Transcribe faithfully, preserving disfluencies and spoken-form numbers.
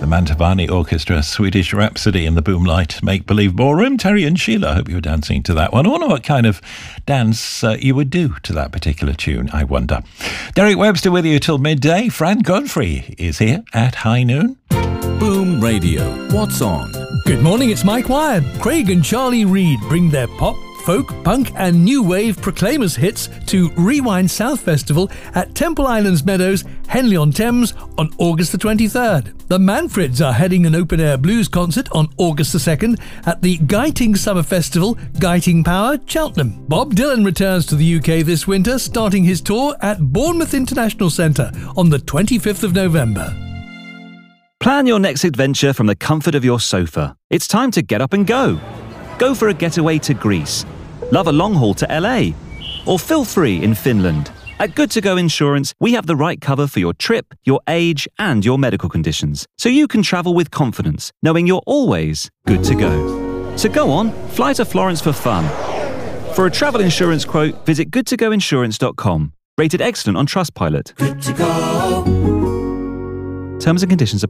Mantovani Orchestra, Swedish Rhapsody in the Boomlight Make Believe Ballroom. Terry and Sheila, I hope you were dancing to that one. I wonder what kind of dance uh, you would do to that particular tune, I wonder. Derek Webster with you till midday. Fran Godfrey is here at high noon. Boom Radio. What's on? Good morning, it's Mike Wyatt. Craig and Charlie Reid bring their pop, folk, punk and new wave Proclaimers hits to Rewind South Festival at Temple Islands Meadows, Henley-on-Thames on August the twenty-third. The Manfreds are heading an open-air blues concert on August the second at the Guyting Summer Festival, Guyting Power, Cheltenham. Bob Dylan returns to the U K this winter, starting his tour at Bournemouth International Centre on the twenty-fifth of November. Plan your next adventure from the comfort of your sofa. It's time to get up and go. Go for a getaway to Greece. Love a long haul to L A. Or feel free in Finland. At Good To Go Insurance, we have the right cover for your trip, your age, and your medical conditions, so you can travel with confidence, knowing you're always good to go. So go on, fly to Florence for fun. For a travel insurance quote, visit good to go insurance dot com. Rated excellent on Trustpilot. Good to go. Terms and conditions apply.